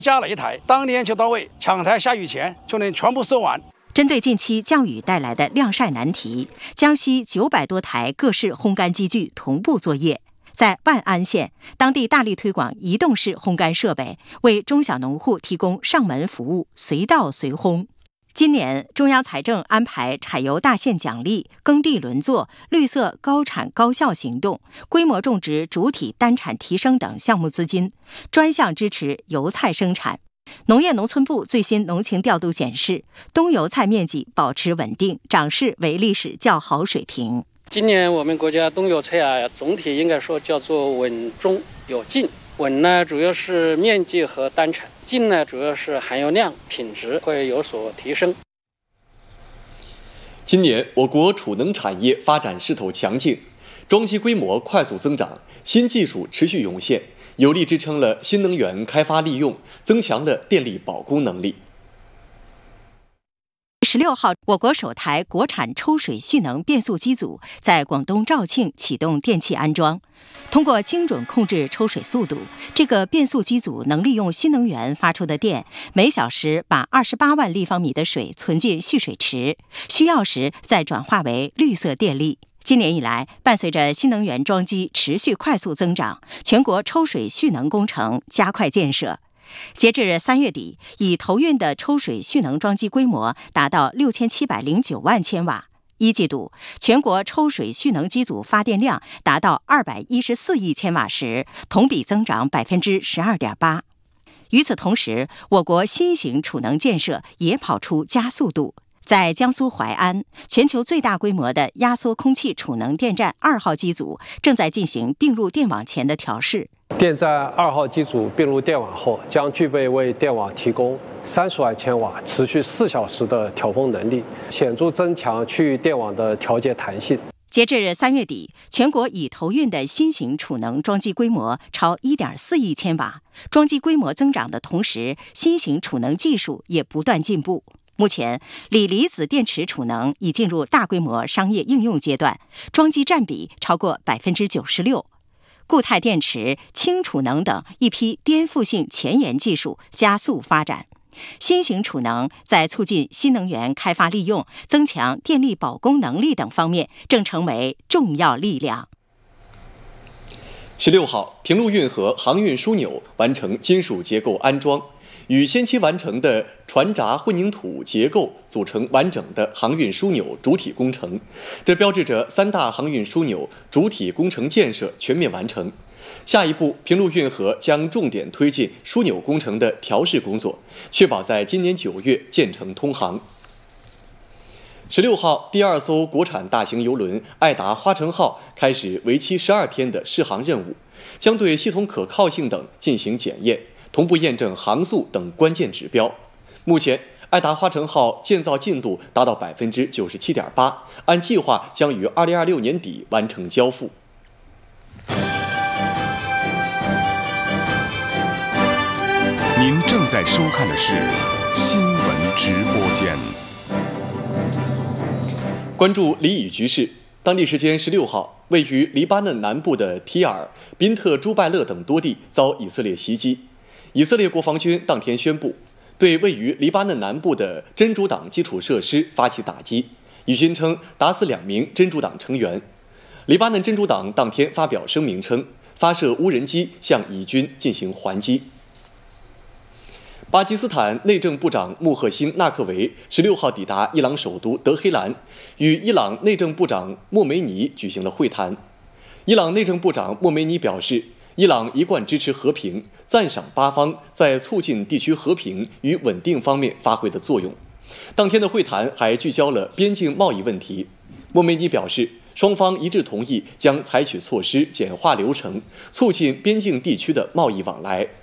加了一台，当天就到位，抢在下雨前就能全部收完。 针对近期降雨带来的晾晒难题，江西900多台各式烘干机具同步作业。在万安县，当地大力推广移动式烘干设备，为中小农户提供上门服务，随到随烘。今年，中央财政安排产油大县奖励、耕地轮作、绿色高产高效行动、规模种植主体单产提升等项目资金，专项支持油菜生产。农业农村部最新农情调度显示，冬油菜面积保持稳定，长势为历史较好水平。 今年我们国家冬油菜总体应该说叫做稳中有进。稳呢，主要是面积和单产；进呢，主要是含油量、品质会有所提升。 今年我国储能产业发展势头强劲，装机规模快速增长，新技术持续涌现，有力支撑了新能源开发利用，增强了电力保供能力。 16号，我国首台国产抽水蓄能变速机组在广东肇庆启动电气安装。通过精准控制抽水速度，这个变速机组能利用新能源发出的电，每小时把28万立方米的水存进蓄水池，需要时再转化为绿色电力。今年以来，伴随着新能源装机持续快速增长，全国抽水蓄能工程加快建设。截至3月底，已投运的抽水蓄能装机规模达到6709万千瓦。一季度，全国抽水蓄能机组发电量达到214亿千瓦时，同比增长12.8%。与此同时，我国新型储能建设也跑出加速度。在江苏淮安，全球最大规模的压缩空气储能电站2号机组正在进行并入电网前的调试。 电站2号机组并入电网后，将具备为电网提供30万千瓦、持续4小时的调峰能力，显著增强区域电网的调节弹性。 截至3月底，全国已投运的新型储能装机规模超1.4亿千瓦。装机规模增长的同时，新型储能技术也不断进步。目前，锂离子电池储能已进入大规模商业应用阶段，装机占比超过96%。固态电池、氢储能等一批颠覆性前沿技术加速发展。新型储能在促进新能源开发利用、增强电力保供能力等方面正成为重要力量。 16号，平陆运河航运枢纽完成金属结构安装，与先期完成的船闸混凝土结构组成完整的航运枢纽主体工程，这标志着3大航运枢纽主体工程建设全面完成。下一步，平陆运河将重点推进枢纽工程的调试工作，确保在今年9月建成通航。16号，第2艘国产大型邮轮爱达花城号开始为期12天的试航任务，将对系统可靠性等进行检验，同步验证航速等关键指标。目前，爱达花城号建造进度达到97.8%，按计划将于2026年底完成交付。 您正在收看的是新闻直播间。 关注黎以局势。当地时间16号，位于黎巴嫩南部的提尔、宾特朱拜勒等多地遭以色列袭击。以色列国防军当天宣布，对位于黎巴嫩南部的真主党基础设施发起打击，以军称打死2名真主党成员。黎巴嫩真主党当天发表声明称，发射无人机向以军进行还击。巴基斯坦内政部长穆赫辛·纳克维16号抵达伊朗首都德黑兰，与伊朗内政部长莫梅尼举行了会谈。伊朗内政部长莫梅尼表示，伊朗一贯支持和平，赞赏巴方在促进地区和平与稳定方面发挥的作用。当天的会谈还聚焦了边境贸易问题。莫梅尼表示，双方一致同意将采取措施简化流程，促进边境地区的贸易往来。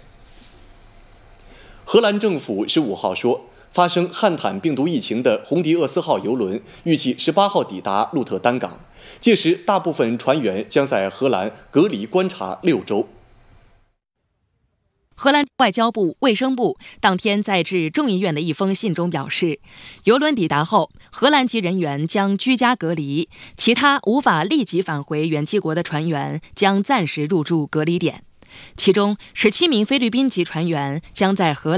荷兰政府15号说，发生汉坦病毒疫情的红迪厄斯号邮轮预计18号抵达鹿特丹港，届时大部分船员将在荷兰隔离观察6周。 荷兰外交部、卫生部当天在致众议院的一封信中表示，邮轮抵达后，荷兰籍人员将居家隔离，其他无法立即返回原籍国的船员将暂时入住隔离点。 其中17名菲律宾籍船员将在荷兰